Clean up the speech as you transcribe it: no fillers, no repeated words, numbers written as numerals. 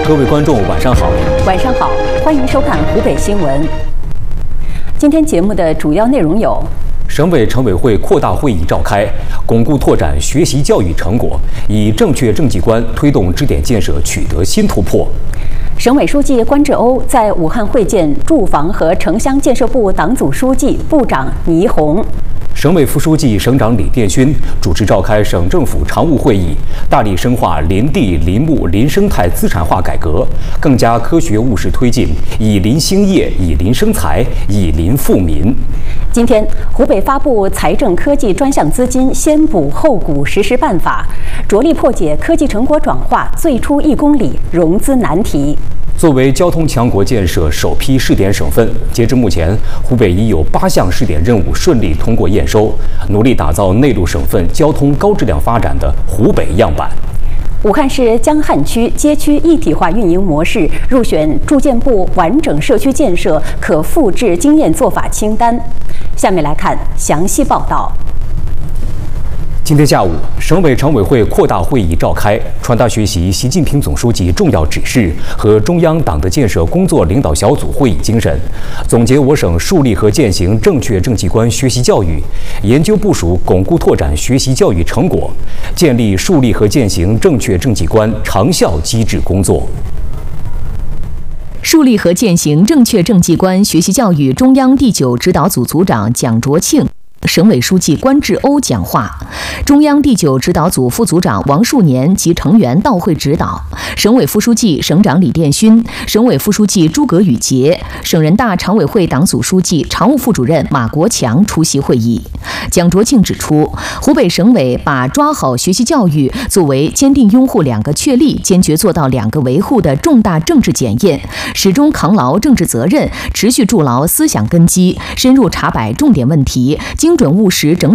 各位观众，晚上好。 晚上好，欢迎收看湖北新闻。今天节目的主要内容有： 省委常委会扩大会议召开，巩固拓展学习教育成果，以正确政绩观推动支点建设取得新突破。 省委书记关志欧在武汉会见住房和城乡建设部党组书记、部长倪虹。 省委副书记、省长李殿勋主持召开省政府常务会议，大力深化林地、林木、林生态资产化改革，更加科学务实推进以林兴业、以林生财、以林富民。 今天，湖北发布财政科技专项资金先补后鼓实施办法，着力破解科技成果转化最初1公里融资难题。 作为交通强国建设首批试点省份，截至目前，湖北已有8项试点任务顺利通过验收，努力打造内陆省份交通高质量发展的湖北样板。 武汉市江汉区街区一体化运营模式入选住建部完整社区建设可复制经验做法清单。下面来看详细报道。 今天下午，省委常委会扩大会议召开，传达学习习近平总书记重要指示和中央党的建设工作领导小组会议精神，总结我省树立和践行正确政绩观学习教育，研究部署巩固拓展学习教育成果，建立树立和践行正确政绩观长效机制工作。 树立和践行正确政绩观学习教育中央第9指导组组长蒋卓庆、省委书记关志欧讲话，中央第9指导组副组长王树年及成员到会指导，省委副书记、省长李殿勋，省委副书记诸葛宇杰，省人大常委会党组书记、常务副主任马国强出席会议。蒋卓庆指出，湖北省委把抓好学习教育作为坚定拥护2个确立、坚决做到2个维护的重大政治检验，始终扛牢政治责任，持续筑牢思想根基，深入查摆重点问题，精准务实整